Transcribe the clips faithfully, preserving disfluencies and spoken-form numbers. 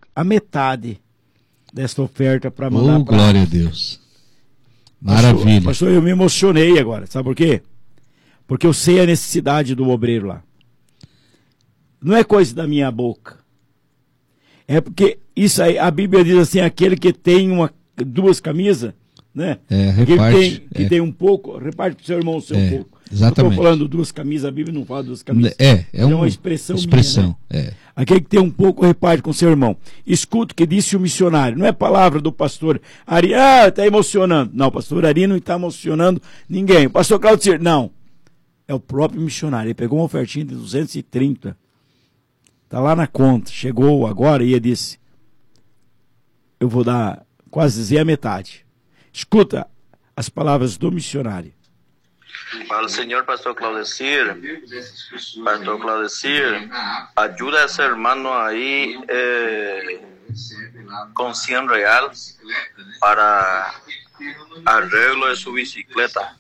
a metade desta oferta para mandar oh, pra... glória a Deus. Maravilha. Pastor, pastor, eu me emocionei agora, sabe por quê? Porque eu sei a necessidade do obreiro lá. Não é coisa da minha boca. É porque isso aí, a Bíblia diz assim, aquele que tem uma, duas camisas, né? É, reparte. Que, tem, que é. tem um pouco, reparte pro seu irmão o seu é, um pouco. Exatamente. Estou falando duas camisas, a Bíblia não fala duas camisas. É, é, um, é uma expressão, expressão minha, né? é. Aquele que tem um pouco, reparte com seu irmão. Escuta o que disse o missionário. Não é palavra do pastor Ari, ah, está emocionando. Não, o pastor Ari não está emocionando ninguém. O pastor Claudio, não. É o próprio missionário. Ele pegou uma ofertinha de duzentos e trinta. Está lá na conta. Chegou agora e ele disse, eu vou dar, quase dizer a metade. Escuta as palavras do missionário. Para el señor Pastor Claudecir, Pastor Claudecir, ayuda a ese hermano ahí eh, con cien real para arreglo de su bicicleta.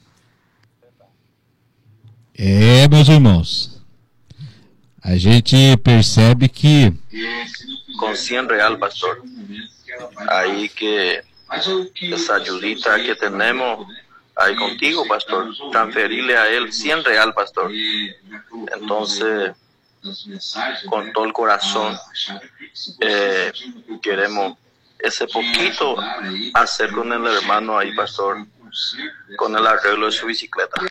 É, meus irmãos, a gente percebe que com cien real, pastor, aí que essa ayudita que temos ahí contigo, pastor, transferirle a él cien real, pastor. Entonces, con todo el corazón, eh, queremos ese poquito hacer con el hermano ahí, pastor, con el arreglo de su bicicleta.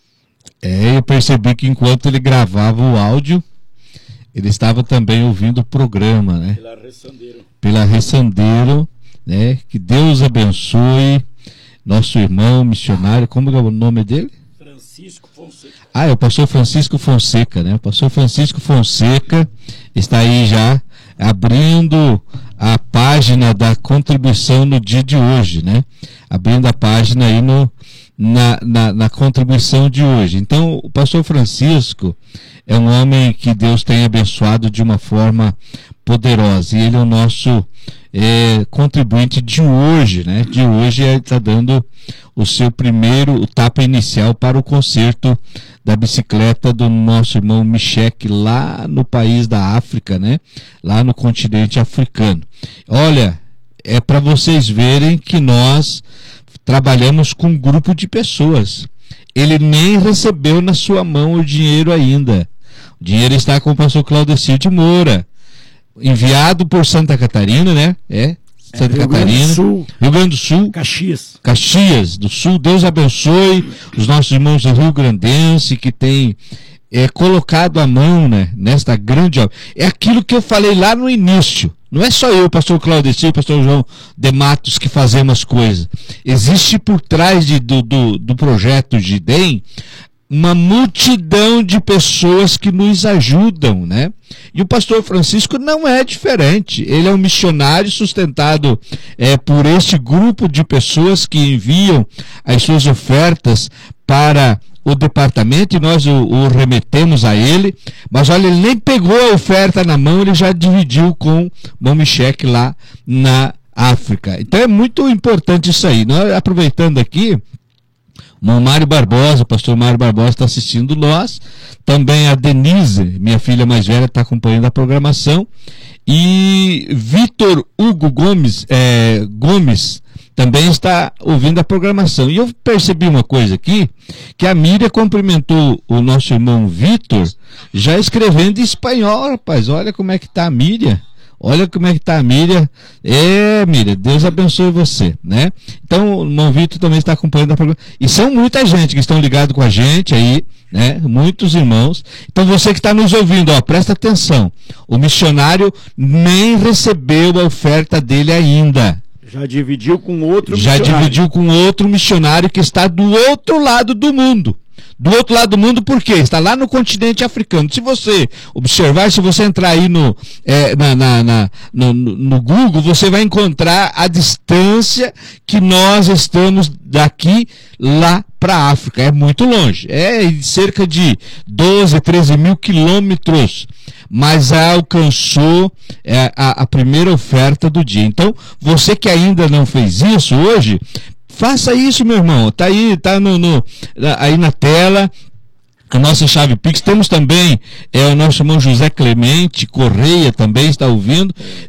É, eu percebi que enquanto ele gravava o áudio, ele estava também ouvindo o programa, né? Pela Ressandeiro. Pela Ressandeiro, né? Que Deus abençoe nosso irmão missionário, como é o nome dele? Francisco Fonseca. Ah, é o pastor Francisco Fonseca, né? O pastor Francisco Fonseca está aí já abrindo a página da contribuição no dia de hoje, né? Abrindo a página aí no, na, na, na contribuição de hoje. Então, o pastor Francisco é um homem que Deus tem abençoado de uma forma poderosa, e ele é o nosso é, contribuinte de hoje, né? De hoje ele está dando o seu primeiro, o tapa inicial para o conserto da bicicleta do nosso irmão Michek lá no país da África, né? Lá no continente africano. Olha, é para vocês verem que nós trabalhamos com um grupo de pessoas. Ele nem recebeu na sua mão o dinheiro ainda. O dinheiro está com o pastor Claudecir de Moura, enviado por Santa Catarina, né? É, Santa é, Rio Catarina, Grande do Sul, Rio Grande do Sul, Caxias. Caxias do Sul. Deus abençoe os nossos irmãos do Rio Grandense que têm é, colocado a mão, né, nesta grande obra. É aquilo que eu falei lá no início. Não é só eu, pastor Claudecir, pastor João de Matos, que fazemos as coisas. Existe por trás de, do, do, do projeto de D E M uma multidão de pessoas que nos ajudam, né? E o pastor Francisco não é diferente. Ele é um missionário sustentado é, por este grupo de pessoas que enviam as suas ofertas para o departamento, e nós o, o remetemos a ele. Mas olha, ele nem pegou a oferta na mão, ele já dividiu com o Mão Michek lá na África. Então é muito importante isso aí. Nós, aproveitando aqui, o Mário Barbosa, o pastor Mário Barbosa está assistindo nós, também a Denise, minha filha mais velha, está acompanhando a programação, e Vitor Hugo Gomes, é, Gomes também está ouvindo a programação. E eu percebi uma coisa aqui, que a Miriam cumprimentou o nosso irmão Vitor, já escrevendo em espanhol. Rapaz, olha como é que está a Miriam. Olha como é que está a Miriam. É, Miriam, Deus abençoe você, né? Então, o irmão Vitor também está acompanhando a programação. E são muita gente que estão ligados com a gente aí, né? Muitos irmãos. Então, você que está nos ouvindo, ó, presta atenção. O missionário nem recebeu a oferta dele ainda. Já dividiu com outro Já missionário. dividiu com outro missionário que está do outro lado do mundo. Do outro lado do mundo, por quê? Está lá no continente africano. Se você observar, se você entrar aí no, é, na, na, na, no, no Google, você vai encontrar a distância que nós estamos daqui lá para a África. É muito longe. É cerca de doze, treze mil quilômetros. Mas alcançou é, a, a primeira oferta do dia. Então, você que ainda não fez isso hoje, faça isso, meu irmão. Tá aí, tá no, no, aí na tela a nossa chave Pix. Temos também é, o nosso irmão José Clemente Correia também está ouvindo.